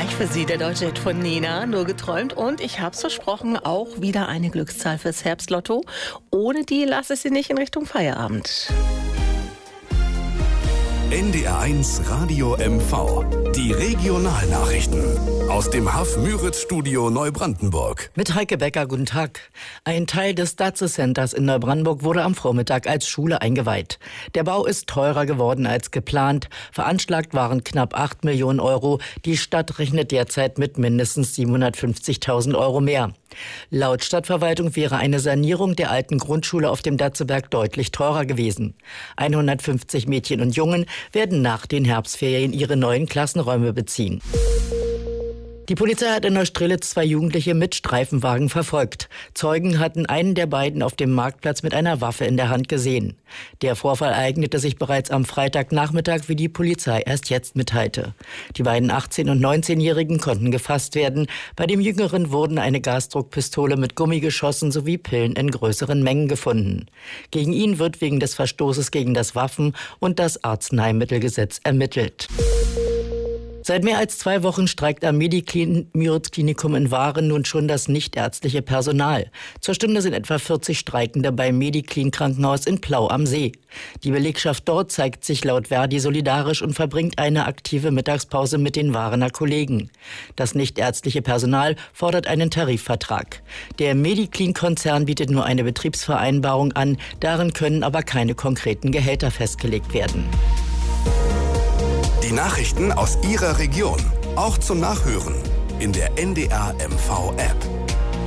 Gleich für Sie der deutsche Hit von Nena, Nur geträumt. Und ich habe es versprochen, auch wieder eine Glückszahl fürs Herbstlotto. Ohne die lasse ich Sie nicht in Richtung Feierabend. NDR1 Radio MV. Die Regionalnachrichten. Aus dem Haff-Müritz-Studio Neubrandenburg. Mit Heike Becker, guten Tag. Ein Teil des Datze-Centers in Neubrandenburg wurde am Vormittag als Schule eingeweiht. Der Bau ist teurer geworden als geplant. Veranschlagt waren knapp 8 Millionen Euro. Die Stadt rechnet derzeit mit mindestens 750.000 Euro mehr. Laut Stadtverwaltung wäre eine Sanierung der alten Grundschule auf dem Datzeberg deutlich teurer gewesen. 150 Mädchen und Jungen werden nach den Herbstferien ihre neuen Klassenräume beziehen. Die Polizei hat in Neustrelitz 2 Jugendliche mit Streifenwagen verfolgt. Zeugen hatten einen der beiden auf dem Marktplatz mit einer Waffe in der Hand gesehen. Der Vorfall ereignete sich bereits am Freitagnachmittag, wie die Polizei erst jetzt mitteilte. Die beiden 18- und 19-Jährigen konnten gefasst werden. Bei dem Jüngeren wurden eine Gasdruckpistole mit Gummigeschossen sowie Pillen in größeren Mengen gefunden. Gegen ihn wird wegen des Verstoßes gegen das Waffen- und das Arzneimittelgesetz ermittelt. Seit mehr als 2 Wochen streikt am Mediklinikum in Waren nun schon das nichtärztliche Personal. Zur Stunde sind etwa 40 Streikende beim Mediklin-Krankenhaus in Plau am See. Die Belegschaft dort zeigt sich laut Verdi solidarisch und verbringt eine aktive Mittagspause mit den Warener Kollegen. Das nichtärztliche Personal fordert einen Tarifvertrag. Der Mediklin-Konzern bietet nur eine Betriebsvereinbarung an, darin können aber keine konkreten Gehälter festgelegt werden. Die Nachrichten aus Ihrer Region, auch zum Nachhören in der NDR MV App.